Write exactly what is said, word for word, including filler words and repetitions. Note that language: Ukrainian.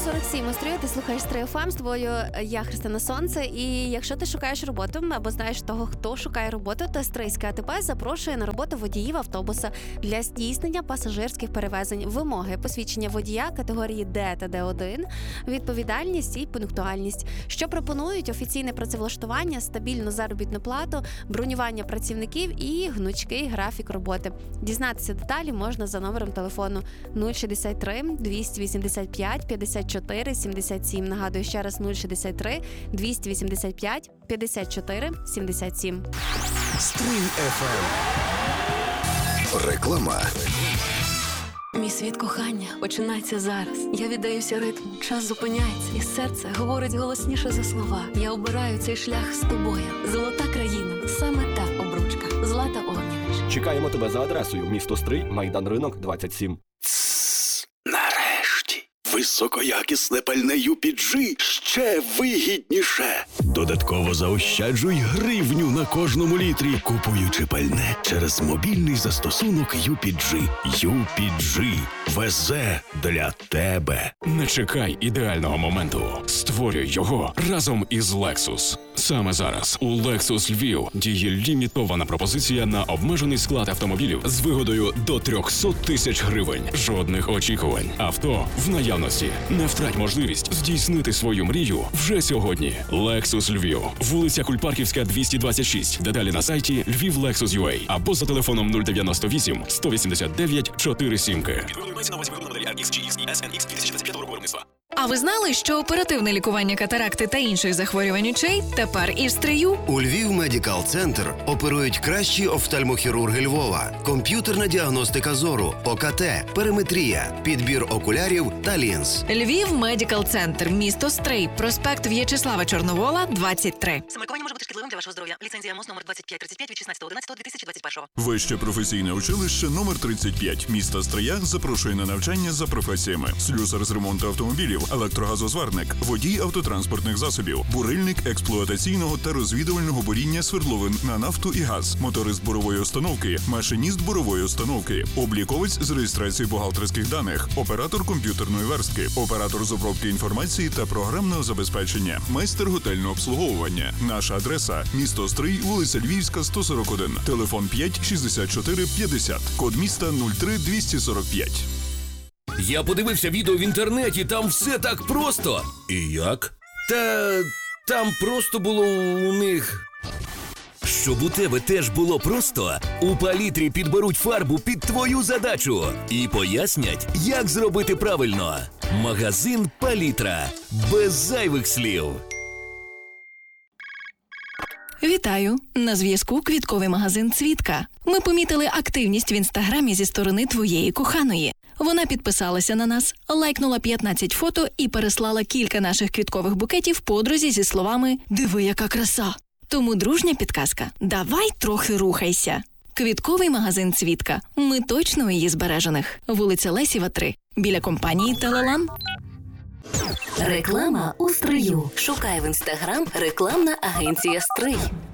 сорок сім Острів, ти слухаєш Стрий еф ем, з тобою я, Христина Сонце. І якщо ти шукаєш роботу або знаєш того, хто шукає роботу, то Стрийське АТП запрошує на роботу водіїв автобуса для здійснення пасажирських перевезень. Вимоги: посвідчення водія категорії Д та Д один, відповідальність і пунктуальність. Що пропонують? Офіційне працевлаштування, стабільну заробітну плату, бронювання працівників і гнучкий графік роботи. Дізнатися деталі можна за номером телефону нуль шістдесят три двісті вісімдесят п'ять п'ятдесят чотири сімдесят сім. Нагадую ще раз: нуль шістдесят три двісті вісімдесят п'ять п'ятдесят чотири сімдесят сім. Стрий еф ем. Реклама. Мій світ кохання починається зараз. Я віддаюся ритму, час зупиняється, і серце говорить голосніше за слова. Я обираю цей шлях з тобою. Золота країна, саме та обручка. Злата Огнєвіч. Чекаємо тебе за адресою: місто Стрий, Майдан Ринок, двадцять сім. Тссс, нарешті. Високоякісне пальне ю пі джі ще вигідніше. Додатково заощаджуй гривню на кожному літрі, купуючи пальне через мобільний застосунок ю пі джі. ю пі джі везе для тебе. Не чекай ідеального моменту. Створюй його разом із Lexus. Саме зараз у Lexus Львів діє лімітована пропозиція на обмежений склад автомобілів з вигодою до триста тисяч гривень. Жодних очікувань. Авто в наявності. Не втрать можливість здійснити свою мрію вже сьогодні. Lexus Львів. Вулиця Кульпарківська, двісті двадцять шість. Деталі на сайті львів лексус крапка ю а або за телефоном нуль дев'яносто вісім сто вісімдесят дев'ять чотири сім. А ви знали, що оперативне лікування катаракти та інших захворювань очей тепер і в Стрию? У Львів Медикал Центр оперують кращі офтальмохірурги Львова, комп'ютерна діагностика зору, о ка те, периметрія, підбір окулярів та лінз. Львів Медикал Центр, місто Стрий, проспект В'ячеслава Чорновола, двадцять три. Самолікування може бути шкідливим для вашого здоров'я. Ліцензія МОЗ номер двадцять п'ять тридцять п'ять від шістнадцятого одинадцятого дві тисячі двадцять першого. Вище професійне училище номер тридцять п'ять міста Стрия запрошує на навчання за професіями: слюсар з ремонту автомобілів, електрогазозварник, водій автотранспортних засобів, бурильник експлуатаційного та розвідувального буріння свердловин на нафту і газ, моторист бурової установки, машиніст бурової установки, обліковець з реєстрації бухгалтерських даних, оператор комп'ютерної верстки, оператор з обробки інформації та програмного забезпечення, майстер готельного обслуговування. Наша адреса: місто Стрий, вулиця Львівська, сто сорок один, телефон п'ять шістдесят чотири п'ятдесят, код міста нуль три двісті сорок п'ять. Я подивився відео в інтернеті, там все так просто. І як? Та там просто було у них... Щоб у тебе теж було просто, у палітрі підберуть фарбу під твою задачу і пояснять, як зробити правильно. Магазин «Палітра». Без зайвих слів. Вітаю! На зв'язку квітковий магазин «Цвітка». Ми помітили активність в інстаграмі зі сторони твоєї коханої. Вона підписалася на нас, лайкнула п'ятнадцять фото і переслала кілька наших квіткових букетів подрузі зі словами «Диви, яка краса!». Тому дружня підказка – давай трохи рухайся. Квітковий магазин «Цвітка». Ми точно у її збережених. Вулиця Лесєва, три. Біля компанії «Телелан». Реклама у Стрию. Шукай в інстаграм рекламна агенція Стрий.